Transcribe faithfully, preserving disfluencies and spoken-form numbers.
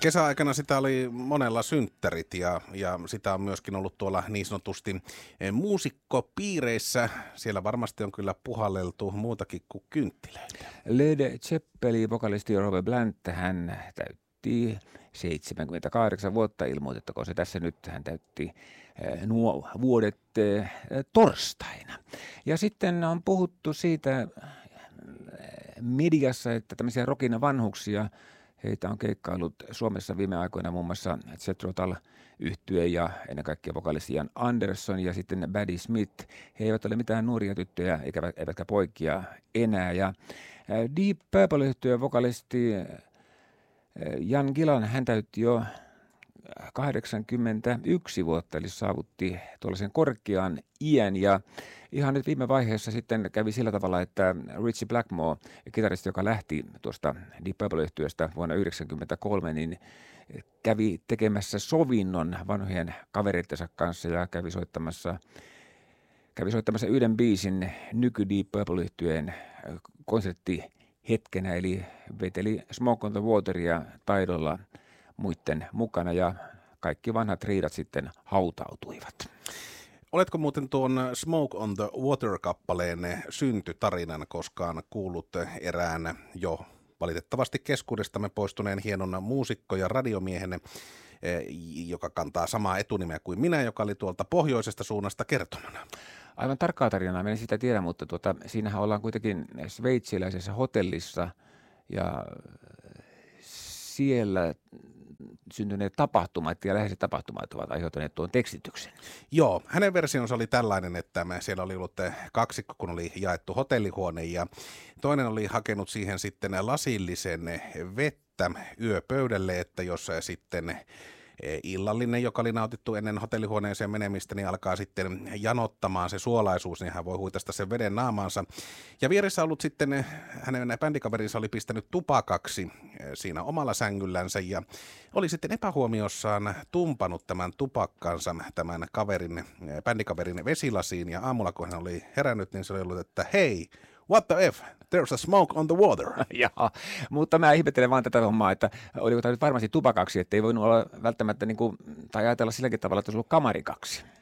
Kesäaikana sitä oli monella synttärit ja, ja sitä on myöskin ollut tuolla niin sanotusti muusikkopiireissä. Siellä varmasti on kyllä puhalleltu muutakin kuin kynttilöitä. Led Zeppelin vokalisti Robert Plant, hän täytti seitsemänkymmentäkahdeksan vuotta, ilmoitettakoon se tässä nyt, hän täytti nuo vuodet torstaina. Ja sitten on puhuttu siitä mediassa, että tämmöisiä rockin vanhuksia, heitä on keikkaillut Suomessa viime aikoina muun muassa Jethro Tull-yhtye ja ennen kaikkea vokalisti Ian Anderson ja sitten Buddy Smith. He eivät ole mitään nuoria tyttöjä eikä, eivätkä poikia enää. Ja Deep Purple-yhtyeen vokalisti Jan Gillan, hän täytti jo kahdeksankymmentäyksi vuotta, eli saavutti tuollaisen korkean iän. Ja ihan nyt viime vaiheessa sitten kävi sillä tavalla, että Ritchie Blackmore, kitaristi, joka lähti tuosta Deep Purple-yhtyeestä vuonna yhdeksänkymmentäkolme, niin kävi tekemässä sovinnon vanhojen kavereittensa kanssa ja kävi soittamassa, kävi soittamassa yhden biisin nyky Deep Purple-yhtyeen konserttihetkenä, eli veteli Smoke on the Wateria taidolla muiden mukana ja kaikki vanhat riidat sitten hautautuivat. Oletko muuten tuon Smoke on the Water-kappaleen syntytarinan koskaan kuullut erään jo valitettavasti keskuudestamme poistuneen hienon muusikko ja radiomiehen, joka kantaa samaa etunimeä kuin minä, joka oli tuolta pohjoisesta suunnasta kertomana? Aivan tarkkaa tarinaa, en sitä tiedä, mutta tuota, siinähän ollaan kuitenkin sveitsiläisessä hotellissa ja siellä syntyneet tapahtumat ja läheiset tapahtumat ovat aiheuttaneet tuon tekstityksen. Joo, hänen versionsa oli tällainen, että me siellä oli ollut kaksikko, kun oli jaettu hotellihuone ja toinen oli hakenut siihen sitten lasillisen vettä yöpöydälle, että jos sitten illallinen, joka oli nautittu ennen hotellihuoneeseen menemistä, niin alkaa sitten janottamaan se suolaisuus, niin hän voi huitasta sen veden naamaansa. Ja vieressä ollut sitten, hänen bändikaverinsa oli pistänyt tupakaksi siinä omalla sängyllänsä ja oli sitten epähuomiossaan tumpanut tämän tupakkansa tämän kaverin, bändikaverin vesilasiin ja aamulla kun hän oli herännyt, niin se oli ollut, että hei, what the F? There's a smoke on the water. Jaa, mutta mä ihmettelen vaan tätä hommaa, että oliko tämä nyt varmasti tupakaksi, että ei voinut olla välttämättä, niin kuin, tai ajatella silläkin tavalla, että olisi ollut kamarikaksi.